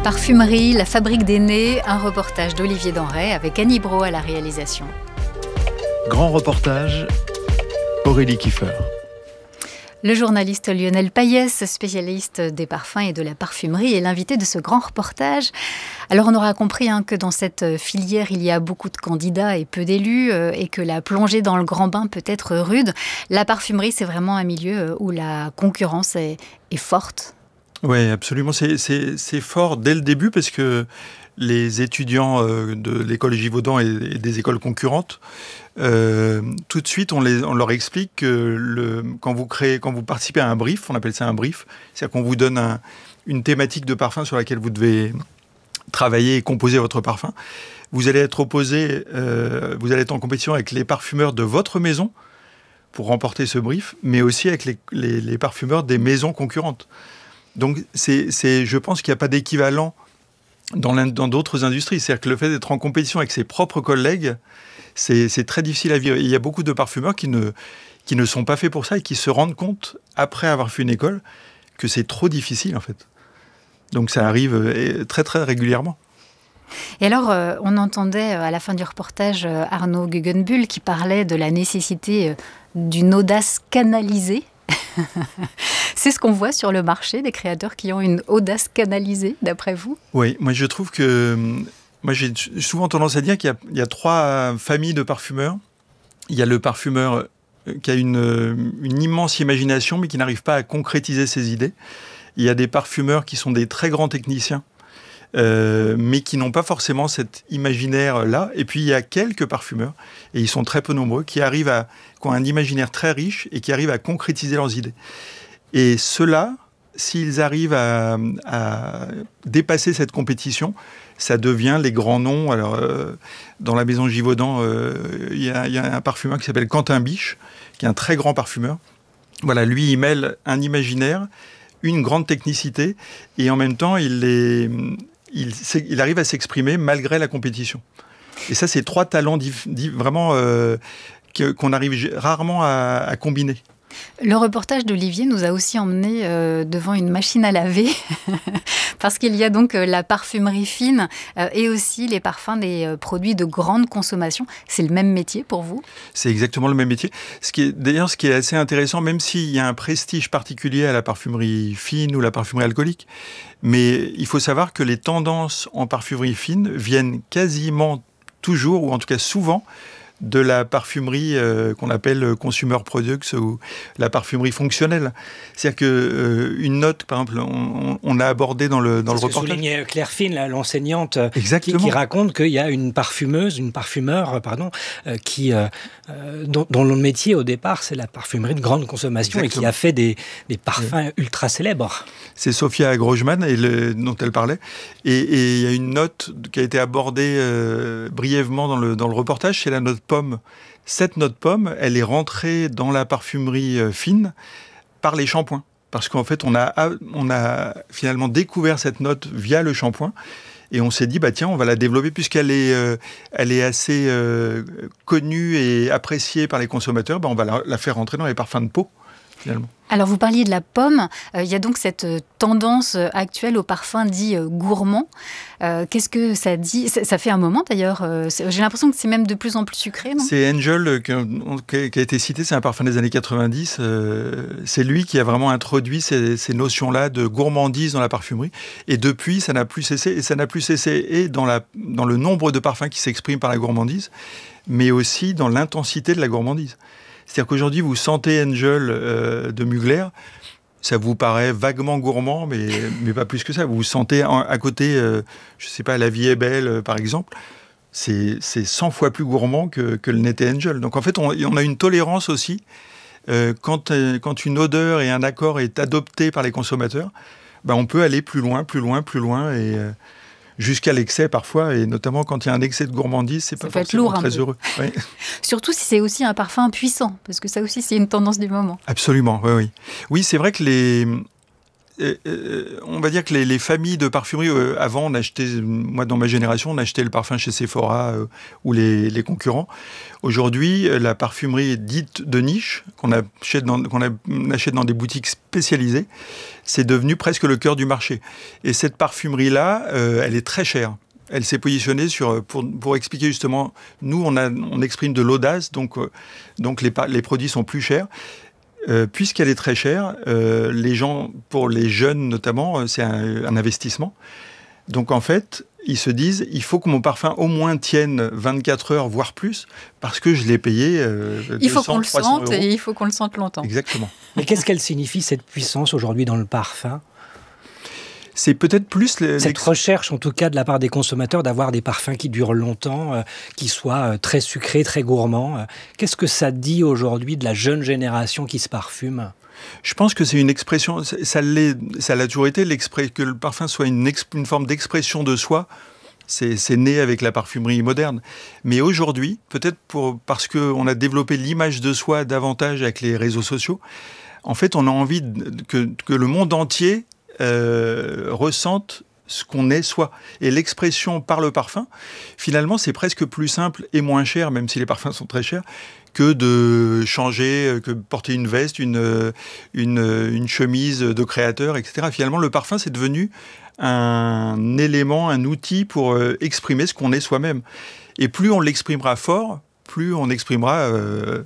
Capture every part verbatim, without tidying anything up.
Parfumerie, la fabrique des nez, un reportage d'Olivier Denray avec Annie Brault à la réalisation. Grand reportage, Aurélie Kiefer. Le journaliste Lionel Payès, spécialiste des parfums et de la parfumerie, est l'invité de ce grand reportage. Alors on aura compris hein, que dans cette filière, il y a beaucoup de candidats et peu d'élus euh, et que la plongée dans le grand bain peut être rude. La parfumerie, c'est vraiment un milieu où la concurrence est, est forte. Oui, absolument. C'est, c'est, c'est fort dès le début parce que les étudiants euh, de l'école Givaudan et, et des écoles concurrentes, euh, tout de suite, on, les, on leur explique que le, quand, vous créez, quand vous participez à un brief, on appelle ça un brief, c'est-à-dire qu'on vous donne un, une thématique de parfum sur laquelle vous devez travailler et composer votre parfum. Vous allez être opposé, euh, vous allez être en compétition avec les parfumeurs de votre maison pour remporter ce brief, mais aussi avec les, les, les parfumeurs des maisons concurrentes. Donc, c'est, c'est, je pense qu'il n'y a pas d'équivalent dans, dans d'autres industries. C'est-à-dire que le fait d'être en compétition avec ses propres collègues, c'est, c'est très difficile à vivre. Il y a beaucoup de parfumeurs qui ne, qui ne sont pas faits pour ça et qui se rendent compte, après avoir fait une école, que c'est trop difficile, en fait. Donc, ça arrive très, très régulièrement. Et alors, euh, on entendait à la fin du reportage euh, Arnaud Guggenbuhl qui parlait de la nécessité euh, d'une audace canalisée. C'est ce qu'on voit sur le marché, des créateurs qui ont une audace canalisée, d'après vous ? Oui, moi je trouve que... Moi j'ai souvent tendance à dire qu'il y a, il y a trois familles de parfumeurs. Il y a le parfumeur qui a une, une immense imagination, mais qui n'arrive pas à concrétiser ses idées. Il y a des parfumeurs qui sont des très grands techniciens, euh, mais qui n'ont pas forcément cet imaginaire-là. Et puis il y a quelques parfumeurs, et ils sont très peu nombreux, qui arrivent à, qui ont un imaginaire très riche et qui arrivent à concrétiser leurs idées. Et ceux-là, s'ils arrivent à, à dépasser cette compétition, ça devient les grands noms. Alors, euh, dans la maison Givaudan, euh, il y a, il y a un parfumeur qui s'appelle Quentin Biche, qui est un très grand parfumeur. Voilà, lui, il mêle un imaginaire, une grande technicité, et en même temps, il, les, il, il arrive à s'exprimer malgré la compétition. Et ça, c'est trois talents diff, diff, vraiment euh, que, qu'on arrive rarement à, à combiner. Le reportage d'Olivier nous a aussi emmenés euh, devant une machine à laver parce qu'il y a donc euh, la parfumerie fine euh, et aussi les parfums des euh, produits de grande consommation. C'est le même métier pour vous ? C'est exactement le même métier. Ce qui est, d'ailleurs, ce qui est assez intéressant, même s'il y a un prestige particulier à la parfumerie fine ou la parfumerie alcoolique, mais il faut savoir que les tendances en parfumerie fine viennent quasiment toujours, ou en tout cas souvent, de la parfumerie euh, qu'on appelle consumer products ou la parfumerie fonctionnelle. C'est-à-dire qu'une euh, note, par exemple, on, on a abordé dans le, dans le reportage... C'est ce que soulignait Claire Fine, là, l'enseignante, qui, Exactement. qui raconte qu'il y a une parfumeuse, une parfumeur, pardon, euh, qui, euh, dont, dont le métier, au départ, c'est la parfumerie de grande consommation. Exactement. Et qui a fait des, des parfums oui. ultra célèbres. C'est Sophia Grojman, et le, dont elle parlait. Et il y a une note qui a été abordée euh, brièvement dans le, dans le reportage, c'est la note pomme. Cette note pomme, elle est rentrée dans la parfumerie fine par les shampoings. Parce qu'en fait, on a, on a finalement découvert cette note via le shampoing. Et on s'est dit, bah tiens, on va la développer puisqu'elle est, euh, elle est assez euh, connue et appréciée par les consommateurs. Bah on va la, la faire rentrer dans les parfums de peau, finalement. Alors, vous parliez de la pomme. Euh, il y a donc cette euh, tendance actuelle au parfum dit euh, gourmand. Euh, qu'est-ce que ça dit ? ça, ça fait un moment, d'ailleurs. Euh, j'ai l'impression que c'est même de plus en plus sucré, non ? C'est Angel euh, qui, a, qui a été cité. C'est un parfum des années quatre-vingt-dix. Euh, c'est lui qui a vraiment introduit ces, ces notions-là de gourmandise dans la parfumerie. Et depuis, ça n'a plus cessé. Et ça n'a plus cessé et dans, la, dans le nombre de parfums qui s'expriment par la gourmandise, mais aussi dans l'intensité de la gourmandise. C'est-à-dire qu'aujourd'hui, vous sentez Angel euh, de Mugler, ça vous paraît vaguement gourmand, mais, mais pas plus que ça. Vous vous sentez en, à côté, euh, je ne sais pas, La vie est belle, euh, par exemple. C'est, c'est cent fois plus gourmand que, que le n'était Angel. Donc en fait, on, on a une tolérance aussi. Euh, quand, euh, quand une odeur et un accord est adopté par les consommateurs, ben on peut aller plus loin, plus loin, plus loin, et... Euh, jusqu'à l'excès parfois, et notamment quand il y a un excès de gourmandise, c'est ça pas forcément lourd, très heureux. Oui. Surtout si c'est aussi un parfum puissant, parce que ça aussi c'est une tendance du moment. Absolument, oui, oui. Oui, c'est vrai que les, euh, euh, on va dire que les, les familles de parfumerie, euh, avant, on achetait, moi dans ma génération, on achetait le parfum chez Sephora euh, ou les, les concurrents. Aujourd'hui, la parfumerie dite de niche, qu'on achète dans, qu'on achète dans des boutiques spécialisées, c'est devenu presque le cœur du marché. Et cette parfumerie-là, euh, elle est très chère. Elle s'est positionnée sur, pour, pour expliquer justement, nous, on, a, on exprime de l'audace, donc, euh, donc les, les produits sont plus chers. Euh, puisqu'elle est très chère, euh, les gens, pour les jeunes notamment, c'est un, un investissement. Donc en fait, ils se disent, il faut que mon parfum au moins tienne vingt-quatre heures, voire plus, parce que je l'ai payé euh, il faut qu'on le trois cents sente euros. Et il faut qu'on le sente longtemps. Exactement. Mais qu'est-ce qu'elle signifie, cette puissance aujourd'hui dans le parfum ? C'est peut-être plus... Les, Cette recherche, en tout cas, de la part des consommateurs, d'avoir des parfums qui durent longtemps, euh, qui soient euh, très sucrés, très gourmands. Euh, qu'est-ce que ça dit aujourd'hui de la jeune génération qui se parfume ? Je pense que c'est une expression, ça l'est, ça l'a toujours été, que le parfum soit une, une forme d'expression de soi. C'est, c'est né avec la parfumerie moderne. Mais aujourd'hui, peut-être pour, parce qu'on a développé l'image de soi davantage avec les réseaux sociaux, en fait, on a envie de, que, que le monde entier euh, ressente ce qu'on est soi. Et l'expression par le parfum, finalement, c'est presque plus simple et moins cher, même si les parfums sont très chers, que de changer, que porter une veste, une, une, une chemise de créateur, et cetera. Finalement, le parfum, c'est devenu un élément, un outil pour exprimer ce qu'on est soi-même. Et plus on l'exprimera fort, plus on exprimera, euh,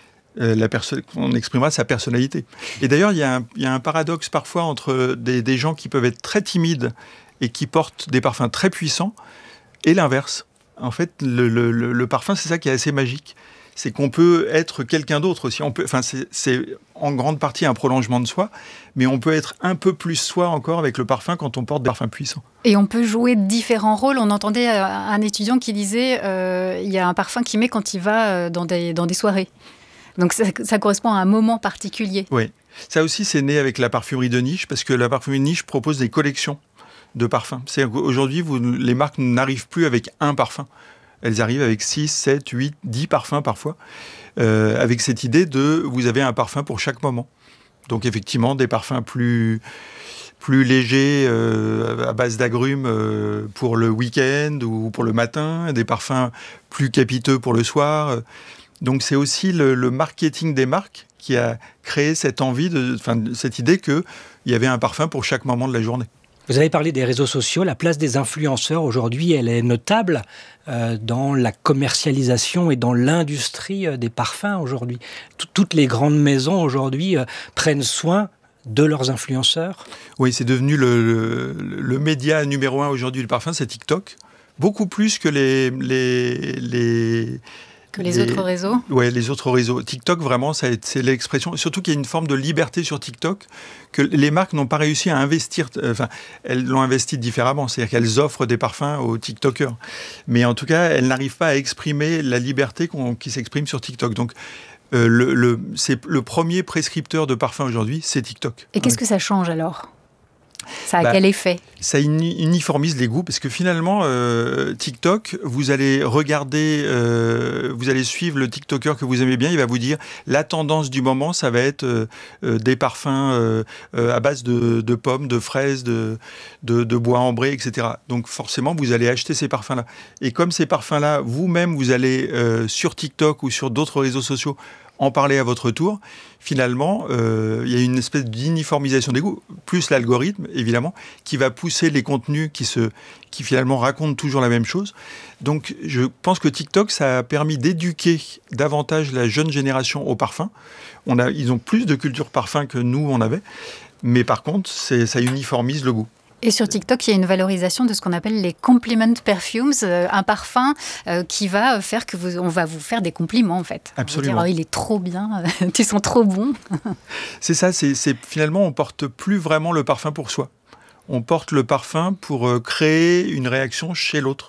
la perso- on exprimera sa personnalité. Et d'ailleurs, il y a un, il y a un paradoxe parfois entre des, des gens qui peuvent être très timides et qui portent des parfums très puissants, et l'inverse. En fait, le, le, le parfum, c'est ça qui est assez magique. C'est qu'on peut être quelqu'un d'autre aussi. On peut, enfin, c'est, c'est en grande partie un prolongement de soi, mais on peut être un peu plus soi encore avec le parfum quand on porte des parfums puissants. Et on peut jouer différents rôles. On entendait un étudiant qui disait euh, il y a un parfum qu'il met quand il va dans des, dans des soirées. Donc ça, ça correspond à un moment particulier. Oui. Ça aussi, c'est né avec la parfumerie de niche, parce que la parfumerie de niche propose des collections de parfums. C'est, aujourd'hui, vous, les marques n'arrivent plus avec un parfum. Elles arrivent avec six, sept, huit, dix parfums parfois, euh, avec cette idée de vous avez un parfum pour chaque moment. Donc effectivement, des parfums plus, plus légers euh, à base d'agrumes euh, pour le week-end ou pour le matin, des parfums plus capiteux pour le soir. Donc c'est aussi le, le marketing des marques qui a créé cette envie, de, enfin, cette idée qu'il y avait un parfum pour chaque moment de la journée. Vous avez parlé des réseaux sociaux. La place des influenceurs aujourd'hui, elle est notable euh, dans la commercialisation et dans l'industrie euh, des parfums aujourd'hui. T- toutes les grandes maisons aujourd'hui euh, prennent soin de leurs influenceurs. Oui, c'est devenu le, le, le média numéro un aujourd'hui du parfum, c'est TikTok. Beaucoup plus que les... les, les Que les, les autres réseaux ? Oui, les autres réseaux. TikTok, vraiment, ça, c'est l'expression. Surtout qu'il y a une forme de liberté sur TikTok que les marques n'ont pas réussi à investir. Enfin, elles l'ont investi différemment. C'est-à-dire qu'elles offrent des parfums aux TikTokers. Mais en tout cas, elles n'arrivent pas à exprimer la liberté qu'on, qui s'exprime sur TikTok. Donc, euh, le, le, c'est le premier prescripteur de parfums aujourd'hui, c'est TikTok. Et qu'est-ce ouais. que ça change alors ? Ça a bah, quel effet ? Ça uniformise les goûts, parce que finalement, euh, TikTok, vous allez regarder, euh, vous allez suivre le TikToker que vous aimez bien, il va vous dire la tendance du moment, ça va être euh, euh, des parfums euh, euh, à base de, de pommes, de fraises, de, de, de bois ambré, et cetera. Donc forcément, vous allez acheter ces parfums-là. Et comme ces parfums-là, vous-même, vous allez euh, sur TikTok ou sur d'autres réseaux sociaux en parler à votre tour, finalement, euh, il y a une espèce d'uniformisation des goûts, plus l'algorithme, évidemment, qui va pousser les contenus qui, se, qui finalement racontent toujours la même chose. Donc, je pense que TikTok, ça a permis d'éduquer davantage la jeune génération au parfum. On a, ils ont plus de culture parfum que nous, on avait. Mais par contre, c'est, ça uniformise le goût. Et sur TikTok, il y a une valorisation de ce qu'on appelle les compliment perfumes, euh, un parfum euh, qui va faire que vous, on va vous faire des compliments en fait. Absolument. On va dire, oh, il est trop bien, tu sens trop bon. C'est ça, c'est, c'est finalement on porte plus vraiment le parfum pour soi. On porte le parfum pour euh, créer une réaction chez l'autre.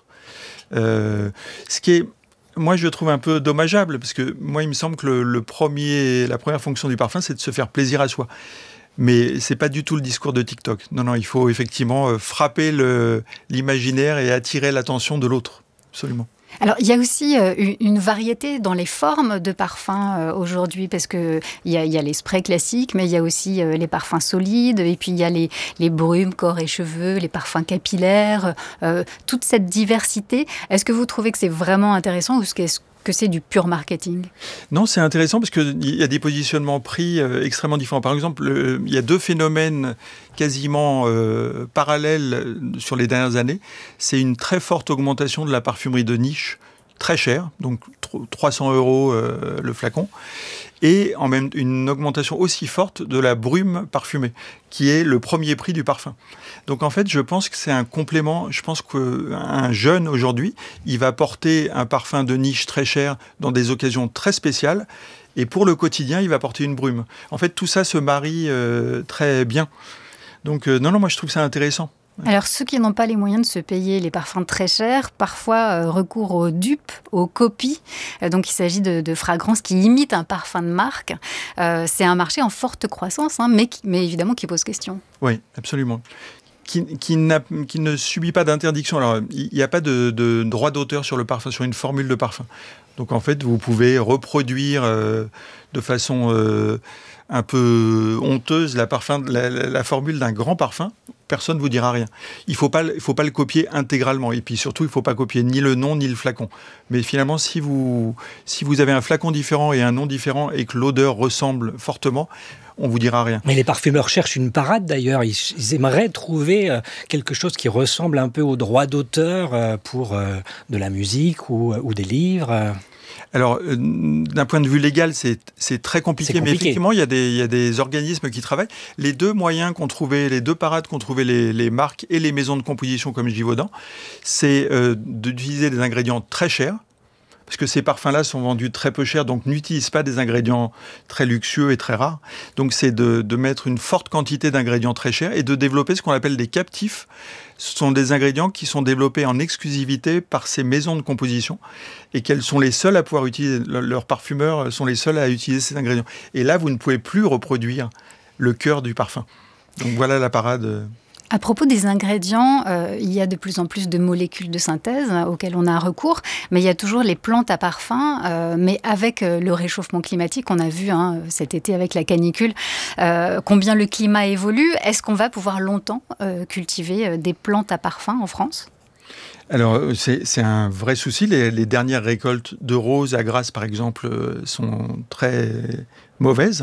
Euh, ce qui est, moi, je trouve un peu dommageable parce que moi, il me semble que le, le premier, la première fonction du parfum, c'est de se faire plaisir à soi. Mais c'est pas du tout le discours de TikTok. Non, non, il faut effectivement frapper le, l'imaginaire et attirer l'attention de l'autre. Absolument. Alors, il y a aussi euh, une variété dans les formes de parfums euh, aujourd'hui, parce qu'il y a, y a les sprays classiques, mais il y a aussi euh, les parfums solides, et puis il y a les, les brumes, corps et cheveux, les parfums capillaires, euh, toute cette diversité. Est-ce que vous trouvez que c'est vraiment intéressant ou est-ce que que c'est du pur marketing? Non, c'est intéressant parce qu'il y a des positionnements pris euh, extrêmement différents. Par exemple, le, il y a deux phénomènes quasiment euh, parallèles sur les dernières années. C'est une très forte augmentation de la parfumerie de niche, très chère, donc trois cents euros euh, le flacon, et en même une augmentation aussi forte de la brume parfumée, qui est le premier prix du parfum. Donc en fait, je pense que c'est un complément. Je pense qu'un jeune aujourd'hui, il va porter un parfum de niche très cher dans des occasions très spéciales, et pour le quotidien, il va porter une brume. En fait, tout ça se marie euh, très bien. Donc euh, non, non, moi je trouve ça intéressant. Alors, ceux qui n'ont pas les moyens de se payer les parfums très chers, parfois euh, recourent aux dupes, aux copies. Euh, donc, il s'agit de, de fragrances qui imitent un parfum de marque. Euh, c'est un marché en forte croissance, hein, mais, qui, mais évidemment qui pose question. Oui, absolument. Qui, qui, n'a, qui ne subit pas d'interdiction. Alors, il n'y a pas de, de droit d'auteur sur le parfum, sur une formule de parfum. Donc, en fait, vous pouvez reproduire euh, de façon euh, un peu honteuse la, parfum, la, la, la formule d'un grand parfum. Personne ne vous dira rien. Il ne faut pas, il faut pas le copier intégralement. Et puis surtout, il ne faut pas copier ni le nom ni le flacon. Mais finalement, si vous, si vous avez un flacon différent et un nom différent et que l'odeur ressemble fortement, on ne vous dira rien. Mais les parfumeurs cherchent une parade d'ailleurs. Ils, ils aimeraient trouver quelque chose qui ressemble un peu au droit d'auteur pour de la musique ou, ou des livres. Alors, euh, d'un point de vue légal, c'est, c'est très compliqué, c'est compliqué, mais effectivement, il y a des, il y a des organismes qui travaillent. Les deux moyens qu'ont trouvé, les deux parades qu'ont trouvé les, les marques et les maisons de composition comme Givaudan, c'est euh, d'utiliser des ingrédients très chers, parce que ces parfums-là sont vendus très peu cher, donc n'utilisent pas des ingrédients très luxueux et très rares. Donc c'est de, de mettre une forte quantité d'ingrédients très chers et de développer ce qu'on appelle des captifs. Ce sont des ingrédients qui sont développés en exclusivité par ces maisons de composition et qu'elles sont les seules à pouvoir utiliser, leurs parfumeurs sont les seuls à utiliser ces ingrédients. Et là, vous ne pouvez plus reproduire le cœur du parfum. Donc voilà la parade. À propos des ingrédients, euh, il y a de plus en plus de molécules de synthèse euh, auxquelles on a un recours, mais il y a toujours les plantes à parfum. Euh, mais avec euh, le réchauffement climatique, on a vu hein, cet été avec la canicule euh, combien le climat évolue. Est-ce qu'on va pouvoir longtemps euh, cultiver euh, des plantes à parfum en France ? Alors, c'est, c'est un vrai souci. Les, les dernières récoltes de roses à Grasse, par exemple, sont très mauvaises.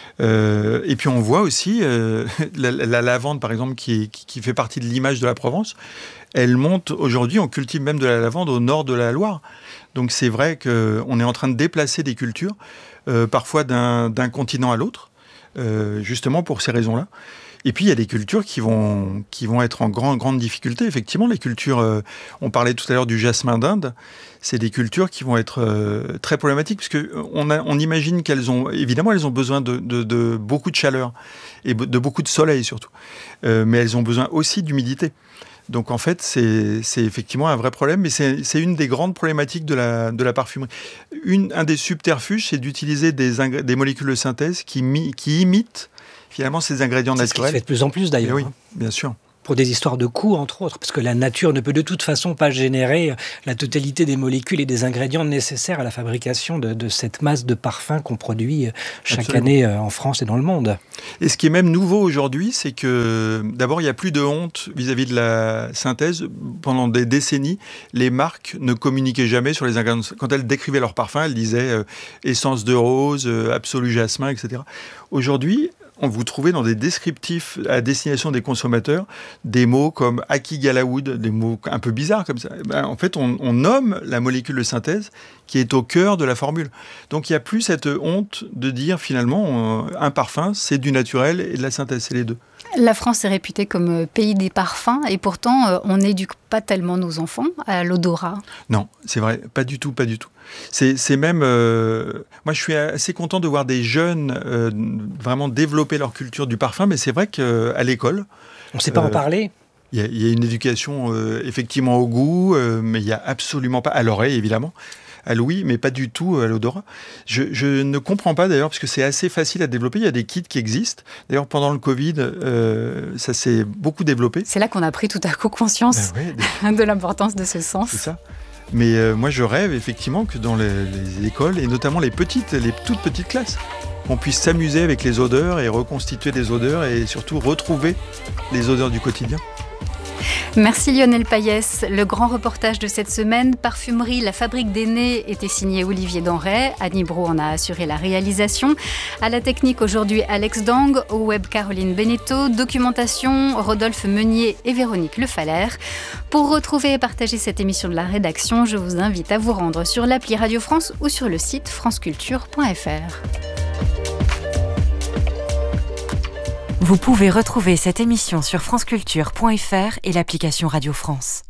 Euh, et puis, on voit aussi euh, la, la lavande, par exemple, qui, qui, qui fait partie de l'image de la Provence. Elle monte aujourd'hui, on cultive même de la lavande au nord de la Loire. Donc, c'est vrai qu'on est en train de déplacer des cultures, euh, parfois d'un, d'un continent à l'autre, euh, justement pour ces raisons-là. Et puis, il y a des cultures qui vont, qui vont être en grand, grande difficulté. Effectivement, les cultures, euh, on parlait tout à l'heure du jasmin d'Inde, c'est des cultures qui vont être euh, très problématiques, parce qu'on on imagine qu'elles ont, évidemment, elles ont besoin de, de, de beaucoup de chaleur, et de beaucoup de soleil surtout. Euh, mais elles ont besoin aussi d'humidité. Donc, en fait, c'est, c'est effectivement un vrai problème, mais c'est, c'est une des grandes problématiques de la, de la parfumerie. Une, un des subterfuges, c'est d'utiliser des, ingré- des molécules de synthèse qui, mi- qui imitent finalement ces ingrédients c'est naturels. C'est ce qui se fait de plus en plus d'ailleurs. Oui, hein. bien sûr. Pour des histoires de coûts, entre autres, parce que la nature ne peut de toute façon pas générer la totalité des molécules et des ingrédients nécessaires à la fabrication de, de cette masse de parfums qu'on produit chaque Absolument. année en France et dans le monde. Et ce qui est même nouveau aujourd'hui, c'est que d'abord, il n'y a plus de honte vis-à-vis de la synthèse. Pendant des décennies, les marques ne communiquaient jamais sur les ingrédients. Quand elles décrivaient leurs parfums, elles disaient euh, essence de rose, euh, absolu jasmin, et cetera. Aujourd'hui, on vous trouvez dans des descriptifs à destination des consommateurs des mots comme Aki Galaoud, des mots un peu bizarres comme ça. Ben, en fait, on, on nomme la molécule de synthèse qui est au cœur de la formule. Donc, il n'y a plus cette honte de dire finalement on, un parfum, c'est du naturel et de la synthèse, c'est les deux. La France est réputée comme pays des parfums et pourtant on n'éduque pas tellement nos enfants à l'odorat. Non, c'est vrai, pas du tout, pas du tout. C'est, c'est même... Euh, moi, je suis assez content de voir des jeunes euh, vraiment développer leur culture du parfum, mais c'est vrai qu'à l'école... On ne sait pas euh, en parler. Il y, y a une éducation euh, effectivement au goût, euh, mais il n'y a absolument pas... À l'oreille, évidemment. À l'ouïe, mais pas du tout à l'odorat. Je, je ne comprends pas d'ailleurs, parce que c'est assez facile à développer. Il y a des kits qui existent. D'ailleurs, pendant le Covid, euh, ça s'est beaucoup développé. C'est là qu'on a pris tout à coup conscience ben ouais, des... de l'importance de ce sens. C'est ça. Mais euh, moi, je rêve effectivement que dans les, les écoles, et notamment les petites, les toutes petites classes, on puisse s'amuser avec les odeurs et reconstituer des odeurs et surtout retrouver les odeurs du quotidien. Merci Lionel Payès. Le grand reportage de cette semaine, Parfumerie, la fabrique des nez, était signé Olivier Denray. Annie Brou en a assuré la réalisation. À la technique aujourd'hui, Alex Dang. Au web, Caroline Beneteau. Documentation, Rodolphe Meunier et Véronique Le Falaire. Pour retrouver et partager cette émission de la rédaction, je vous invite à vous rendre sur l'appli Radio France ou sur le site franceculture point f r. Vous pouvez retrouver cette émission sur franceculture point f r et l'application Radio France.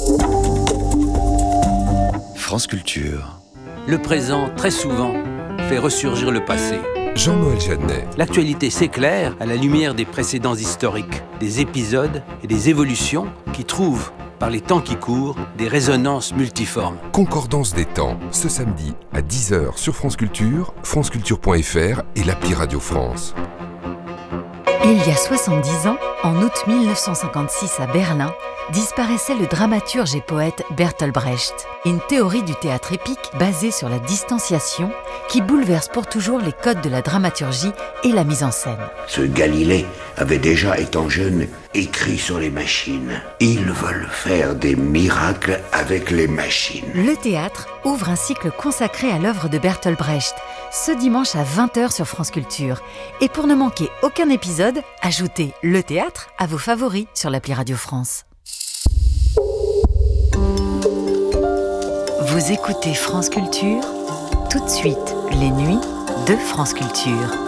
France Culture. Le présent, très souvent, fait ressurgir le passé. Jean-Noël Jeannet. L'actualité s'éclaire à la lumière des précédents historiques, des épisodes et des évolutions qui trouvent, par les temps qui courent, des résonances multiformes. Concordance des temps, ce samedi à dix heures sur France Culture, franceculture point f r et l'appli Radio France. Il y a soixante-dix ans, en août mille neuf cent cinquante-six à Berlin, disparaissait le dramaturge et poète Bertolt Brecht. Une théorie du théâtre épique basée sur la distanciation qui bouleverse pour toujours les codes de la dramaturgie et la mise en scène. Ce Galilée avait déjà, étant jeune, écrit sur les machines. Ils veulent faire des miracles avec les machines. Le théâtre ouvre un cycle consacré à l'œuvre de Bertolt Brecht, ce dimanche à vingt heures sur France Culture. Et pour ne manquer aucun épisode, ajoutez le théâtre à vos favoris sur l'appli Radio France. Vous écoutez France Culture, tout de suite, les nuits de France Culture.